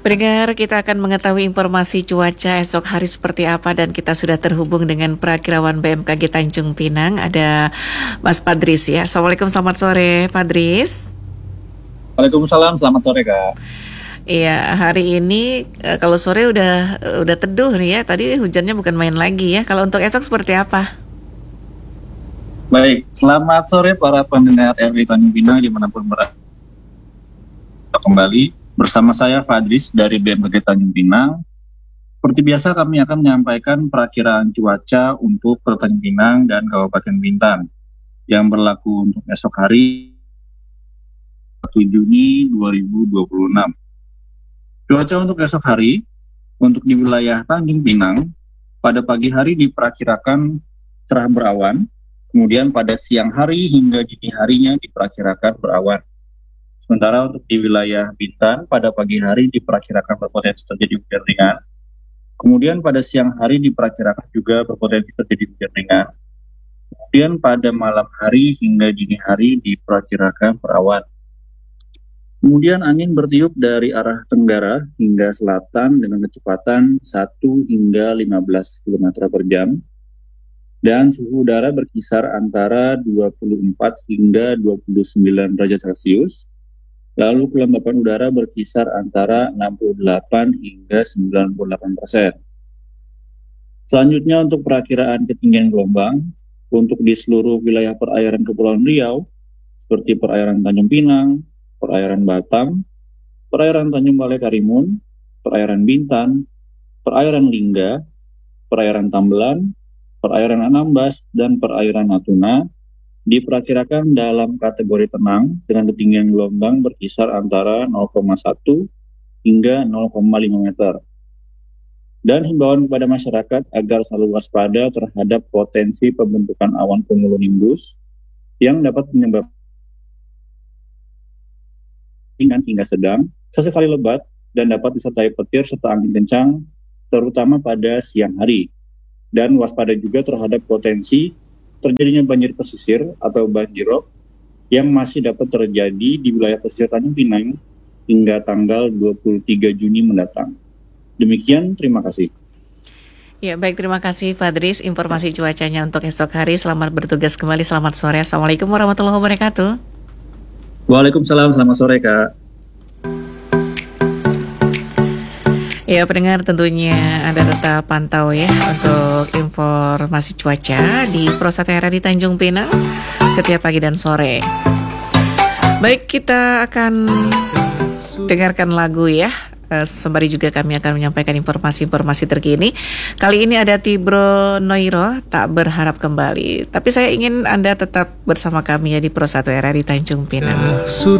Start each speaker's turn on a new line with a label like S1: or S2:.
S1: Pendengar, kita akan mengetahui informasi cuaca esok hari seperti apa dan kita sudah terhubung dengan Prakirawan BMKG Tanjung Pinang, ada Mas Padris ya. Assalamualaikum, selamat sore Padris.
S2: Waalaikumsalam, selamat sore Kak.
S1: Iya, hari ini kalau sore udah teduh nih ya. Tadi hujannya bukan main lagi ya. Kalau untuk esok seperti apa?
S2: Baik, selamat sore para pendengar RW Tanjung Pinang dimanapun berada. Kembali bersama saya Fadris dari BMKG Tanjung Pinang. Seperti biasa kami akan menyampaikan perakiraan cuaca untuk Tanjung Pinang dan Kabupaten Bintan yang berlaku untuk esok hari 1 Juni 2026. Cuaca untuk esok hari untuk di wilayah Tanjung Pinang pada pagi hari diperkirakan cerah berawan, kemudian pada siang hari hingga dini harinya diperkirakan berawan. Sementara untuk di wilayah Bintan pada pagi hari diperkirakan berpotensi terjadi hujan ringan. Kemudian pada siang hari diperkirakan juga berpotensi terjadi hujan ringan. Kemudian pada malam hari hingga dini hari diperkirakan berawan. Kemudian angin bertiup dari arah tenggara hingga selatan dengan kecepatan 1 hingga 15 km per jam. Dan suhu udara berkisar antara 24 hingga 29 derajat Celcius. Lalu kelembapan udara berkisar antara 68 hingga 98%. Selanjutnya untuk perakiraan ketinggian gelombang, untuk di seluruh wilayah perairan Kepulauan Riau, seperti perairan Tanjung Pinang, perairan Batam, perairan Tanjung Balai Karimun, perairan Bintan, perairan Lingga, perairan Tambelan, perairan Anambas, dan perairan Natuna, diperkirakan dalam kategori tenang dengan ketinggian gelombang berkisar antara 0,1 hingga 0,5 meter. Dan himbauan kepada masyarakat agar selalu waspada terhadap potensi pembentukan awan cumulonimbus yang dapat menyebabkan ringan hingga sedang, sesekali lebat, dan dapat disertai petir serta angin kencang, terutama pada siang hari. Dan waspada juga terhadap potensi terjadinya banjir pesisir atau banjirop yang masih dapat terjadi di wilayah pesisir Tanjung Pinang hingga tanggal 23 Juni mendatang. Demikian, terima kasih.
S1: Ya, baik, terima kasih Padris informasi cuacanya untuk esok hari. Selamat bertugas kembali, selamat sore. Assalamualaikum warahmatullahi wabarakatuh.
S2: Waalaikumsalam, selamat sore Kak.
S1: Ya, pendengar, tentunya Anda tetap pantau ya untuk informasi cuaca di Prosatera di Tanjung Pinang setiap pagi dan sore. Baik, kita akan dengarkan lagu ya. Sembari juga kami akan menyampaikan informasi-informasi terkini. Kali ini ada Tibro Noiro, Tak Berharap Kembali. Tapi saya ingin Anda tetap bersama kami ya di Prosatera di Tanjung Pinang.